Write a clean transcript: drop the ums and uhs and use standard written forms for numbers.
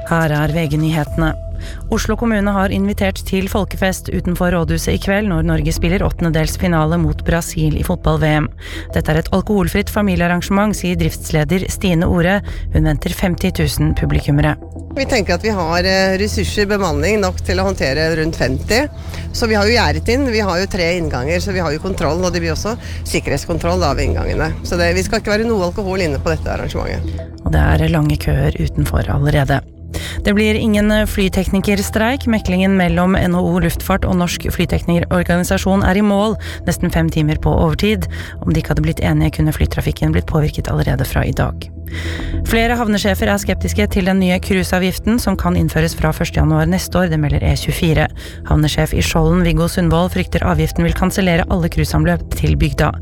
Her VG-nyhetene. Oslo kommune har invitert til folkefest utenfor rådhuset I kveld når Norge spiller 8-delsfinale mot Brasil I fotball-VM. Dette et alkoholfritt familiearrangement, sier driftsleder Stine Ore. Hun venter 50 000 publikummere. Vi tenker at vi har ressurser, bemanning nok til å håndtere rundt 50. Så vi har jo gjerdet inn, vi har jo 3 innganger, så vi har jo kontroll, og det blir også sikkerhetskontroll av inngangene. Så vi skal ikke være noe alkohol inne på dette arrangementet. Og det lange køer utenfor allerede. Det blir ingen flyteknikerstreik. Meklingen mellom NHO Luftfart og Norsk Flyteknikerorganisasjon I mål, nesten 5 timer på overtid. Om de ikke hadde blitt enige, kunne flytrafikken blitt påvirket allerede fra I dag. Flere havnesjefer skeptiske til den nye cruiseavgiften som kan innføres fra 1. januar neste år, det melder E24. Havnesjef I Skjolden, Viggo Sundvold, frykter avgiften vil kansellere alle cruiseanløp til bygda.